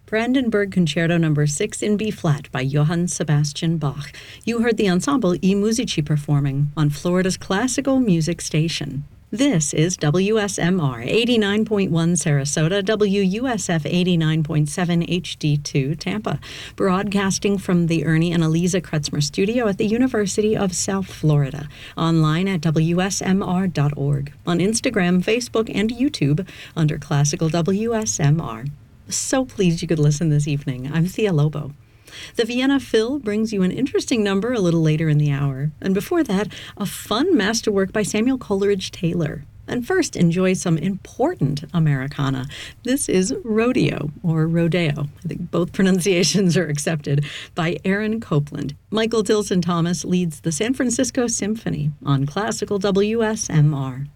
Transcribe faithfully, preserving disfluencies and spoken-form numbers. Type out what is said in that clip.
Brandenburg Concerto Number six in B-flat by Johann Sebastian Bach. You heard the ensemble I Musici performing on Florida's classical music station. This is W S M R eighty-nine point one Sarasota, W U S F eighty-nine point seven H D two Tampa, broadcasting from the Ernie and Eliza Kretzmer studio at the University of South Florida, online at W S M R dot org, on Instagram, Facebook, and YouTube under Classical W S M R. So pleased you could listen this evening. I'm Thea Lobo. The Vienna Phil brings you an interesting number a little later in the hour. And before that, a fun masterwork by Samuel Coleridge Taylor. And first, enjoy some important Americana. This is Rodeo, or Rodeo. I think both pronunciations are accepted, by Aaron Copland. Michael Tilson Thomas leads the San Francisco Symphony on Classical W S M R.